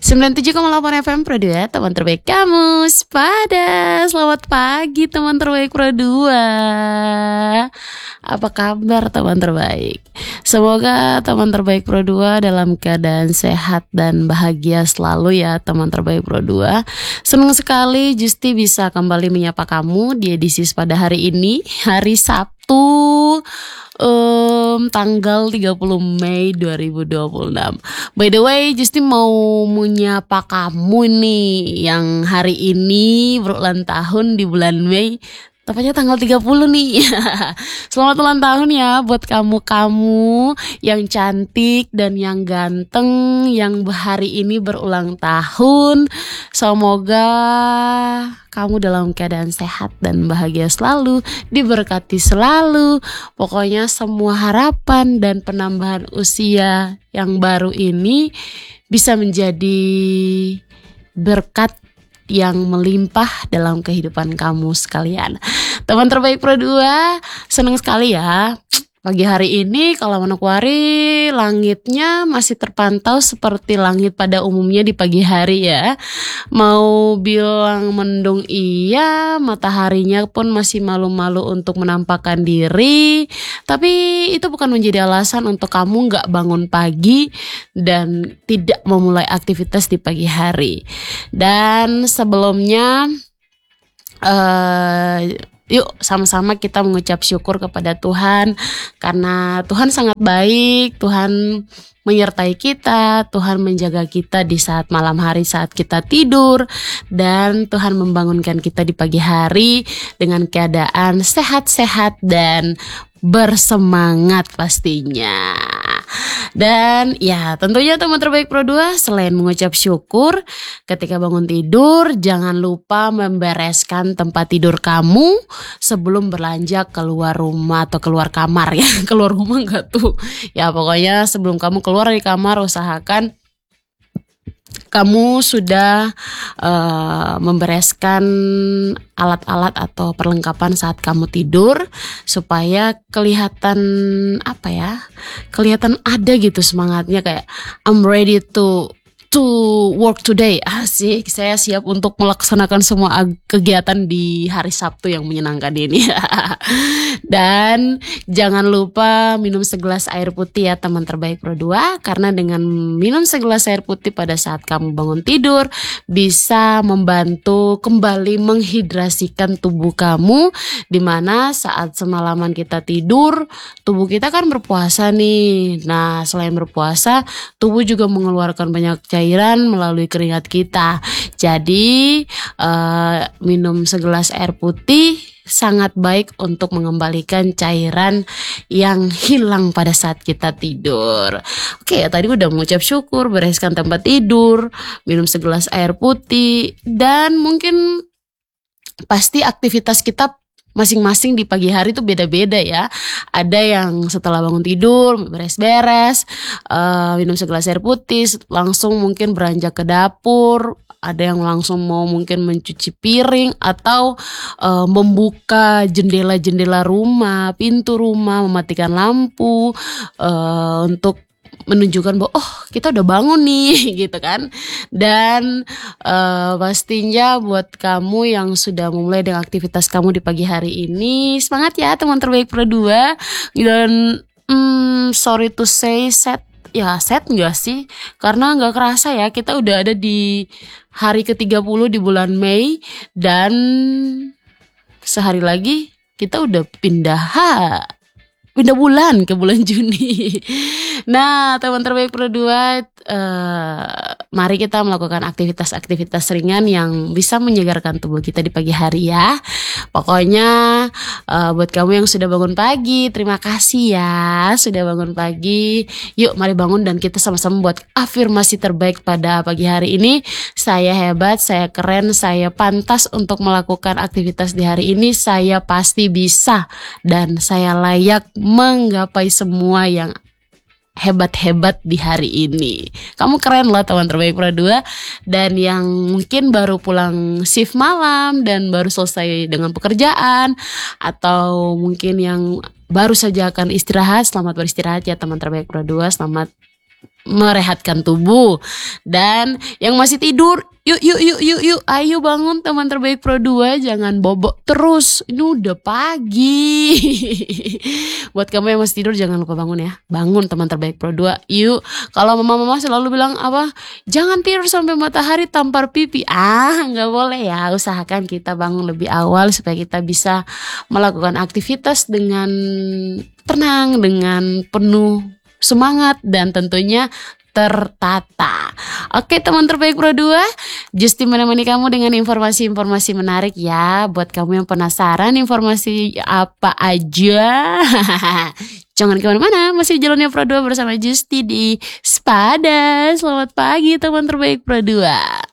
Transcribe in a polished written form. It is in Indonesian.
97,8 FM Pro 2, teman terbaik kamu sepada. Selamat pagi teman terbaik Pro 2. Apa kabar teman terbaik? Semoga teman terbaik Pro 2 dalam keadaan sehat dan bahagia selalu ya teman terbaik Pro 2. Senang sekali Justi bisa kembali menyapa kamu di edisi pada hari ini, hari Sabtu, tanggal 30 Mei 2026. By the way, Justi mau menyapa kamu nih yang hari ini berulang tahun di bulan Mei. Tepatnya tanggal 30 nih. Selamat ulang tahun ya buat kamu-kamu yang cantik dan yang ganteng yang hari ini berulang tahun. Semoga kamu dalam keadaan sehat dan bahagia selalu, diberkati selalu. Pokoknya semua harapan dan penambahan usia yang baru ini bisa menjadi berkat yang melimpah dalam kehidupan kamu sekalian. Teman terbaik Pro 2, senang sekali ya. Pagi hari ini kalau Manokwari langitnya masih terpantau seperti langit pada umumnya di pagi hari ya. Mau bilang mendung iya, mataharinya pun masih malu-malu untuk menampakkan diri. Tapi itu bukan menjadi alasan untuk kamu gak bangun pagi dan tidak memulai aktivitas di pagi hari. Dan sebelumnya yuk sama-sama kita mengucap syukur kepada Tuhan karena Tuhan sangat baik, Tuhan menyertai kita, Tuhan menjaga kita di saat malam hari saat kita tidur, dan Tuhan membangunkan kita di pagi hari dengan keadaan sehat-sehat dan bersemangat pastinya. Dan ya tentunya teman terbaik Pro 2 selain mengucap syukur ketika bangun tidur, jangan lupa membereskan tempat tidur kamu sebelum beranjak keluar rumah atau keluar kamar ya. Keluar rumah enggak tuh. Ya pokoknya sebelum kamu keluar dari kamar usahakan kamu sudah membereskan alat-alat atau perlengkapan saat kamu tidur supaya kelihatan kelihatan ada gitu semangatnya, kayak I'm ready to work today. Asik, saya siap untuk melaksanakan semua kegiatan di hari Sabtu yang menyenangkan ini. Dan jangan lupa minum segelas air putih ya teman terbaik Pro 2, karena dengan minum segelas air putih pada saat kamu bangun tidur bisa membantu kembali menghidrasikan tubuh kamu, dimana saat semalaman kita tidur tubuh kita kan berpuasa nih. Nah selain berpuasa, tubuh juga mengeluarkan banyak cairan melalui keringat kita. Jadi minum segelas air putih sangat baik untuk mengembalikan cairan yang hilang pada saat kita tidur. Oke, tadi udah mengucap syukur, bereskan tempat tidur, minum segelas air putih, dan mungkin pasti aktivitas kita masing-masing di pagi hari itu beda-beda ya. Ada yang setelah bangun tidur beres-beres, minum segelas air putih, langsung mungkin beranjak ke dapur. Ada yang langsung mau mungkin mencuci piring atau membuka jendela-jendela rumah, pintu rumah, mematikan lampu untuk menunjukkan bahwa kita udah bangun nih gitu kan. Dan pastinya buat kamu yang sudah memulai dengan aktivitas kamu di pagi hari ini, semangat ya teman terbaik Pro 2. Dan sorry to say sad gak sih? Karena gak kerasa ya kita udah ada di hari ke-30 di bulan Mei, dan sehari lagi kita udah pindah bulan ke bulan Juni. Nah teman terbaik Pro 2, mari kita melakukan aktivitas-aktivitas ringan yang bisa menyegarkan tubuh kita di pagi hari ya. Pokoknya buat kamu yang sudah bangun pagi, terima kasih ya sudah bangun pagi. Yuk mari bangun dan kita sama-sama buat afirmasi terbaik pada pagi hari ini. Saya hebat, saya keren, saya pantas untuk melakukan aktivitas di hari ini. Saya pasti bisa dan saya layak menggapai semua yang hebat-hebat di hari ini. Kamu keren loh teman terbaik Pro 2. Dan yang mungkin baru pulang shift malam dan baru selesai dengan pekerjaan, atau mungkin yang baru saja akan istirahat, selamat beristirahat ya teman terbaik Pro 2. Selamat merehatkan tubuh. Dan yang masih tidur, yuk, ayo bangun teman terbaik Pro 2, jangan bobok terus. Ini udah pagi. Buat kamu yang masih tidur jangan lupa bangun ya. Bangun teman terbaik Pro 2. Yuk, kalau mama-mama selalu bilang apa? Jangan tidur sampai matahari tampar pipi. Nggak boleh ya. Usahakan kita bangun lebih awal supaya kita bisa melakukan aktivitas dengan tenang, dengan penuh semangat dan tentunya tertata. Oke teman terbaik Pro 2, Justi menemani kamu dengan informasi-informasi menarik ya. Buat kamu yang penasaran informasi apa aja, jangan kemana-mana, masih jalannya Pro 2 bersama Justi di Spada. Selamat pagi teman terbaik Pro 2.